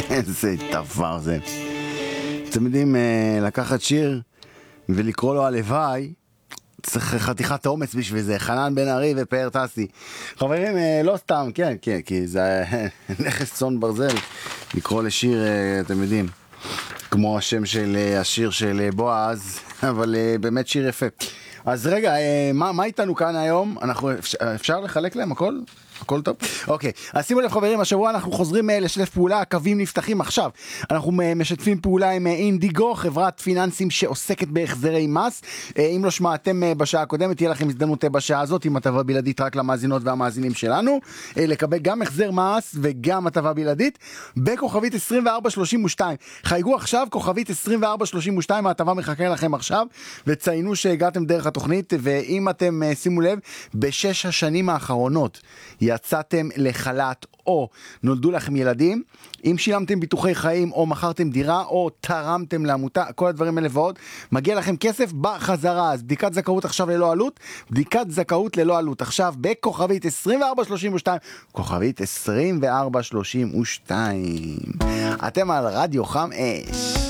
איזה דבר זה. אתם יודעים, לקחת שיר ולקרוא לו הלוואי, צריך חתיכת אומץ בשביל זה. חנן בן ארי ופאר טסי. חברים, לא סתם, כן, כי זה נכס צאן ברזל לקרוא לשיר, אתם יודעים, כמו השם של השיר של בועז, אבל באמת שיר יפה. אז רגע, מה איתנו כאן היום? אפשר לחלק להם הכל? הכל טוב? אוקיי, אז שימו לב חברים, השבוע אנחנו חוזרים לשתף פעולה, הקווים נפתחים עכשיו. אנחנו משתפים פעולה עם אינדיגו, חברת פיננסים שעוסקת בהחזרי מס. אם לא שמעתם בשעה הקודמת, תהיה לכם הזדמנות בשעה הזאת, עם הטבה בלעדית רק למאזינות והמאזינים שלנו, לקבל גם החזר מס וגם הטבה בלעדית, בכוכבית 2432. חייגו עכשיו, כוכבית 2432, ההטבה מחכה לכם עכשיו, וציינו שהגעתם דרך התוכנית, ואם אתם, שימו לב, בשש השנים האחרונות, יצאתם לחל"ת או נולדו לכם ילדים, אם שילמתם ביטוחי חיים או מכרתם דירה או תרמתם לעמותה, כל הדברים האלה ועוד, מגיע לכם כסף בחזרה. אז בדיקת זכאות עכשיו ללא עלות, בדיקת זכאות ללא עלות עכשיו בכוכבית 2432, כוכבית 2432. אתם על רדיו חם אש.